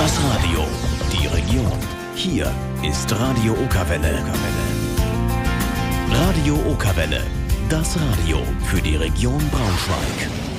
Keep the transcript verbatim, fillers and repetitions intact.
Das Radio, die Region. Hier ist Radio Okerwelle. Radio Okerwelle, das Radio für die Region Braunschweig.